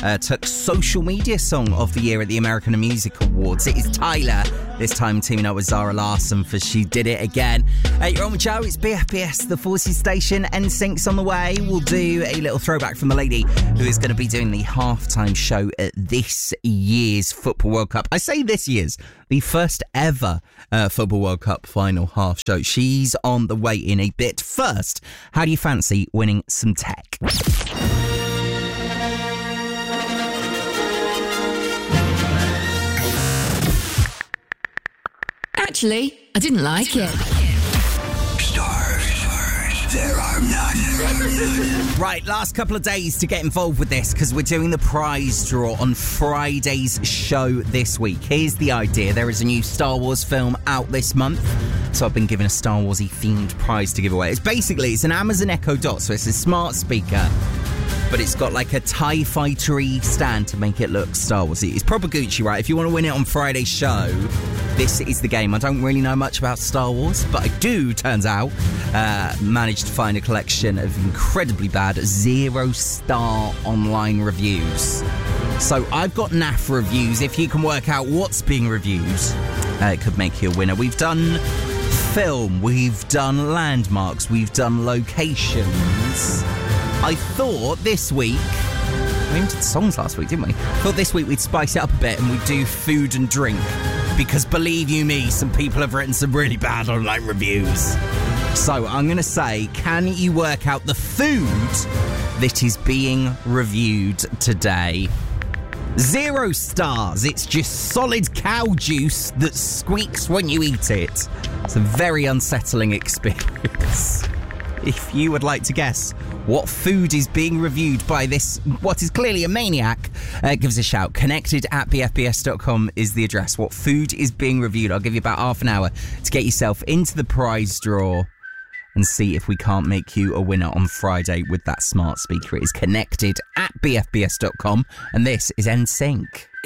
took Social Media Song of the Year at the American Music Awards. It is Tyler, this time teaming up with Zara Larsson for She Did It Again. You're on with Joe, it's BFBS, the Forces Station, NSYNC's on the way. We'll do a little throwback from the lady who is going to be doing the halftime show at this year's Football World Cup. I say this year's, the first ever Football World Cup final half show. She's on the way in a bit. First, how do you fancy winning some tech? Actually, I didn't like it. Stars, there are none. Right, last couple of days to get involved with this because we're doing the prize draw on Friday's show this week. Here's the idea. There is a new Star Wars film out this month, so I've been given a Star Warsy themed prize to give away. It's an Amazon Echo Dot, so it's a smart speaker, but it's got like a TIE Fighter-y stand to make it look Star Warsy. It's proper Gucci, right? If you want to win it on Friday's show, this is the game. I don't really know much about Star Wars, but I do, turns out, manage to find a collection of incredibly bad 0-star online reviews. So I've got naff reviews. If you can work out what's being reviewed, it could make you a winner. We've done film, we've done landmarks, we've done locations. I thought this week, we even did songs last week, didn't we? I thought this week we'd spice it up a bit and we'd do food and drink. Because believe you me, some people have written some really bad online reviews. So I'm going to say, can you work out the food that is being reviewed today? 0 stars. It's just solid cow juice that squeaks when you eat it. It's a very unsettling experience. If you would like to guess what food is being reviewed by this, what is clearly a maniac, give us a shout. Connected@bfbs.com is the address. What food is being reviewed? I'll give you about half an hour to get yourself into the prize draw and see if we can't make you a winner on Friday with that smart speaker. It is connected@bfbs.com, and this is NSYNC.